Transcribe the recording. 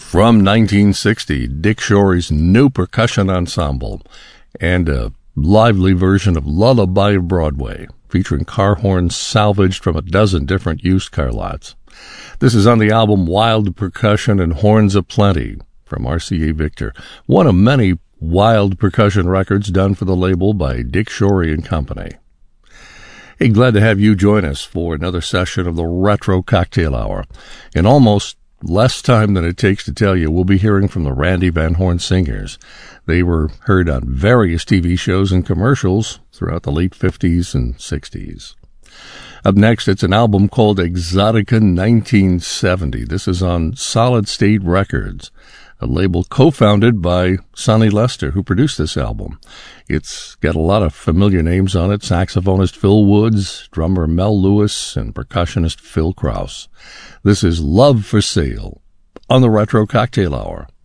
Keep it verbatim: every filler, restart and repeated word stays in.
From nineteen sixty, Dick Shorey's New Percussion Ensemble, and a lively version of Lullaby of Broadway, featuring car horns salvaged from a dozen different used car lots. This is on the album Wild Percussion and Horns Aplenty from R C A Victor, one of many wild percussion records done for the label by Dick Shorey and Company. Hey, glad to have you join us for another session of the Retro Cocktail Hour. In almost less time than it takes to tell you, we'll be hearing from the Randy Van Horn Singers. They were heard on various T V shows and commercials throughout the late fifties and sixties. Up next, it's an album called Exotica nineteen seventy. This is on Solid State Records, a label co-founded by Sonny Lester, who produced this album. It's got a lot of familiar names on it: saxophonist Phil Woods, drummer Mel Lewis, and percussionist Phil Krause. This is Love for Sale on the Retro Cocktail Hour.